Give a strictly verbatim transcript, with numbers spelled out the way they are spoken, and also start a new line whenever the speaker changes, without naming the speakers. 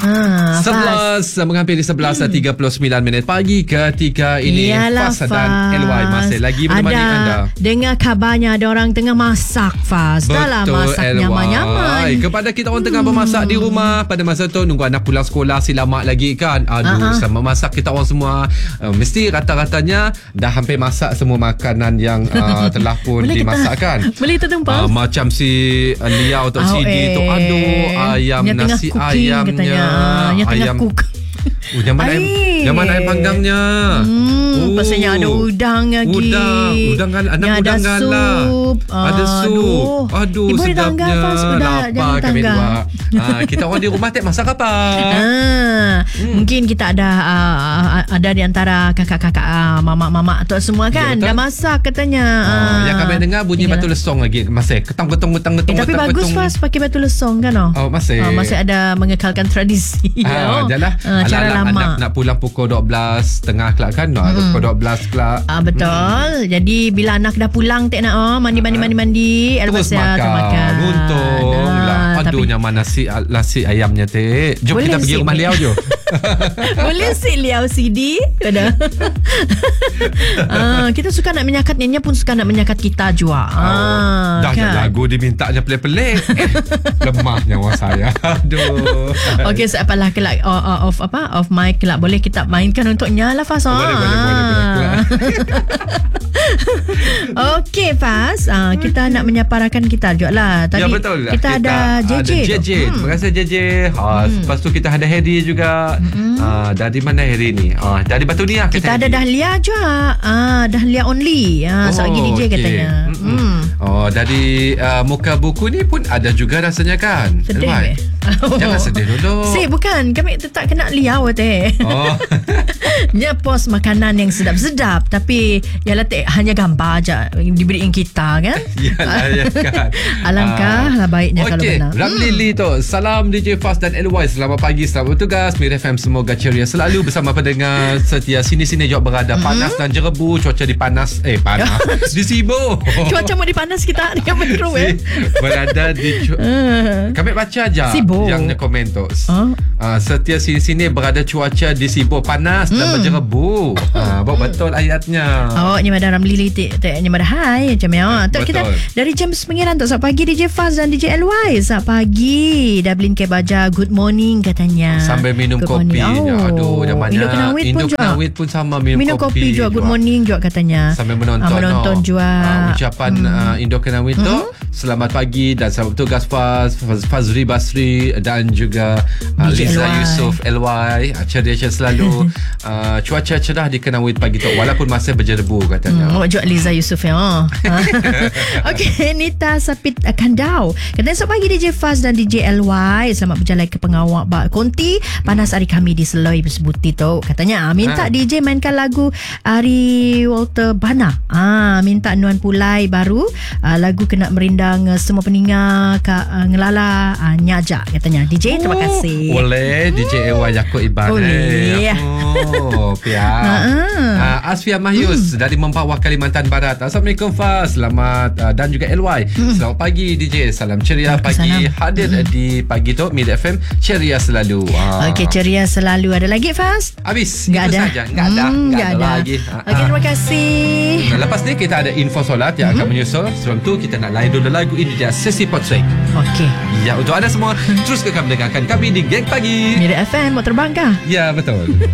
Ha,
sebelas menghampiri sebelas hmm. tiga puluh sembilan minit pagi ketika ini.
Iyalah,
Fas dan L Y masih lagi menemani
ada,
anda.
Dengar kabarnya ada orang tengah masak, Fas. Dah lah masak nyaman-nyaman.
Kepada kita orang hmm. tengah bermasak di rumah pada masa tu, nunggu anak pulang sekolah, si lama lagi kan. Aduh, uh-huh. sama masak kita orang semua uh, mesti rata-ratanya dah hampir masak semua makanan yang uh, telah pun dimasakkan.
Boleh tertumpah.
Uh, macam si uh, Liau atau oh, C D eh. tu, aduh, ayam
yang
nasi ayamnya.
Katanya. Yang tengah
ayam
cook.
Oh, yang mana air, yang mana air pangsangnya?
Hmm, oh, pasalnya ada udang lagi.
Udang, udang gal, anak
yang
udang
ada
gala.
Sup.
Ada sup. Aduh, aduh
Ibu
sedapnya. Lapar kami dua. Ha, kita orang di rumah tak masak apa?
Ha, hmm. Mungkin kita ada uh, ada di antara kakak-kakak, uh, mamak-mamak tu semua kan, ya, dah masak katanya.
Oh, yang kami dengar bunyi batu lesong lagi masih. Ketang-ketang ketang-ketang.
Eh, tapi
ketang,
bagus
ketang.
Pas pakai batu lesong kan? Oh,
oh masih.
Uh, masih ada mengekalkan tradisi.
Ah,
oh.
Jalah.
Uh, cara lama.
Anak nak pulang pukul dua belas tengah kelak kan? No, hmm. Pukul dua belas kelak.
Ah, betul. Hmm. Jadi bila anak dah pulang tak nak oh, mandi-mandi-mandi-mandi.
Terus makan. makan. Untung lah. Aduh,
tapi,
nyaman nasi nasi ayamnya teh. Jom kita pergi rumah Liau je.
Boleh si Liau C D. ah, kita suka nak menyakat, nyanyi pun suka nak menyakat kita juga.
Oh,
ah,
dah kan? Lagu dimintanya pelik-pelik. Lemahnya orang saya. Aduh.
Okey, seapalah kelak uh, off apa off mic kelak boleh kita mainkan untuk nyala Fas.
Oh, boleh, boleh, boleh, boleh.
Okey, Fas. Uh, kita nak menyaparakan kita juga lah. Tadi
ya, betul.
Kita, kita ada J J.
Ada J J. Hmm. Terima kasih J J. Ha, hmm. Lepas tu kita ada Harry juga. Hmm. Uh, dari mana Harry ni? Uh, dari Batu Niah.
Kita, kita ada Dahlia juga. Ah, Dahlia only. Ah, oh, seorang D J okay. katanya. Hmm.
Oh, dari uh, muka buku ni pun ada juga rasanya kan?
Sedih ke?
Oh. Jangan sedih dulu.
Si, bukan. Kami tetap kena Liau teh. Oh. Dia post makanan yang sedap-sedap. Tapi yalah teh, hanya gambar aja diberikan kita kan?
Yalah, ya kan.
Alangkah uh, baiknya okay. kalau benar.
Ramli hmm. Lee tu. Salam D J Fas dan L Y. Selamat pagi, selamat bertugas. Mir F M semoga ceria selalu bersama pendengar setia. Sini-sini jawab berada. Panas hmm. dan jerebu. Cuaca dipanas. Eh, panas. Di Sibo.
Cuaca mau dipanas kita dengan metro eh.
Berada di... Cu- uh. Kami baca aja. Sibo. Yang komen tu. Uh. Uh, setia sini-sini berada cuaca di Sibo panas hmm. dan berjerebu. Uh, hmm. Betul ayatnya.
Oh, ni madam Ramli Lee ni madam hai macam ya. Tak kita dari jam sembilan tu sat pagi D J Faz dan D J L Y sat pagi Dablin ke baja good morning katanya.
Sambil minum good kopi. Oh. Aduh, namanya
Indo Kenawit pun
Indo
juga.
Kenawit pun sama minum,
minum kopi, kopi juga. Good morning juga katanya.
Sambil menonton.
Uh, menonton
no.
juga.
Uh, ucapan hmm. uh, Indo Kenawit tu. Hmm. Selamat pagi dan selamat bertugas Faz, Fazri Basri dan juga uh, Liza Yusof L Y. Uh, ceria selalu. uh, cuaca cerah di Kenawit pagi tu walaupun masih berjerebu katanya.
Hmm, awak juga Liza Yusof ya. Okey, Nita Sapit Kandau. Katanya esok pagi D J Faz dan D J L Y selamat berjalan ke pengawak Bak Konti. Panas hari kami di Seloi bersebuti tu. Katanya minta ha. D J mainkan lagu Ari Walter Bana. Ah, minta Nuan Pulai baru. Ah, lagu kena merindang semua peningat ka, uh, ngelala uh, nyajak katanya. D J terima kasih.
Boleh D J Ewa Yaakob Iban.
Boleh.
Oh, pihak. Uh, Asfia Mahyus hmm. dari Mempawah Kalimantan Barat. Assalamualaikum Faz. Selamat uh, dan juga L Y. Hmm. Selamat pagi D J. Salam ceria pagi. Hadir hmm. di pagi tu Mid F M ceria selalu. Uh.
Okey, ceria selalu. Ada lagi Faz?
Habis.
Enggak ada.
Saja. Enggak ada.
Hmm,
Enggak ada,
ada
lagi.
Okey, terima kasih.
Nah, lepas ni kita ada info solat yang hmm. akan menyusul. Sebelum tu kita nak layan dulu lagu ini dia sesi potret.
Okey.
Ya, untuk anda semua terus kekal mendengarkan kami di Geng Pagi.
Mid F M mau terbang kah?
Ya, betul.